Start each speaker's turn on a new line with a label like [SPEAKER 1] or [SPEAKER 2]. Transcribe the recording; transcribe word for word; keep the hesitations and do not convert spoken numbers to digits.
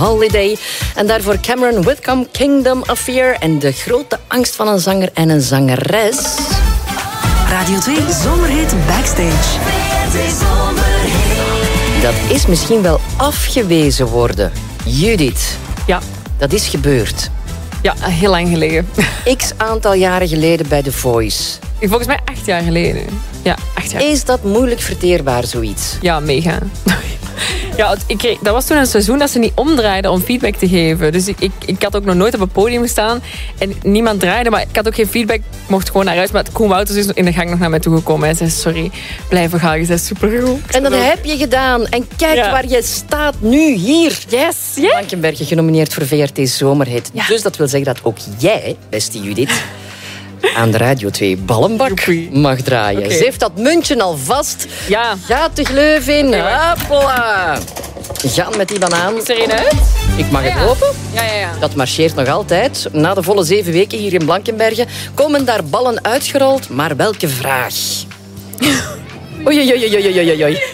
[SPEAKER 1] Holiday. En daarvoor Cameron Whitcomb, Kingdom of Fear. En de grote angst van een zanger en een zangeres.
[SPEAKER 2] Radio twee Zomerhit Backstage.
[SPEAKER 1] Dat is misschien wel afgewezen worden. Judith,
[SPEAKER 3] Ja,
[SPEAKER 1] dat is gebeurd.
[SPEAKER 3] ja, heel lang geleden.
[SPEAKER 1] X aantal jaren geleden bij The Voice.
[SPEAKER 3] Volgens mij acht jaar geleden. Ja, acht jaar.
[SPEAKER 1] Is dat moeilijk verteerbaar, zoiets?
[SPEAKER 3] Ja, mega. Ja, het- ik kreeg, dat was toen een seizoen dat ze niet omdraaiden om feedback te geven. Dus ik, ik, ik had ook nog nooit op een podium gestaan en niemand draaide, maar ik had ook geen feedback. Ik mocht gewoon naar huis, maar Koen Wouters is in de gang nog naar mij toegekomen. Hij zei, sorry, blijven gaan, je bent supergoed.
[SPEAKER 1] En dat heb je gedaan. En kijk
[SPEAKER 3] Ja.
[SPEAKER 1] waar je staat nu, hier.
[SPEAKER 3] Yes, yeah.
[SPEAKER 1] Blankenberge genomineerd voor V R T Zomerhit.
[SPEAKER 3] Ja.
[SPEAKER 1] Dus dat wil zeggen dat ook jij, beste Judith, aan de Radio twee Ballenbak
[SPEAKER 3] Joepie.
[SPEAKER 1] mag draaien.
[SPEAKER 3] Oké.
[SPEAKER 1] Ze heeft dat muntje al vast.
[SPEAKER 3] Ja.
[SPEAKER 1] Gaat de gleuf in.
[SPEAKER 3] Oké, wacht.
[SPEAKER 1] Hopla. Gaan met die banaan.
[SPEAKER 3] Is er een uit?
[SPEAKER 1] Ik mag het
[SPEAKER 3] Ja.
[SPEAKER 1] hopen.
[SPEAKER 3] Ja, ja, ja.
[SPEAKER 1] Dat marcheert nog altijd. Na de volle zeven weken hier in Blankenberge komen daar ballen uitgerold. Maar welke vraag? Oei, oei, oei, oei, oei, oei, oei.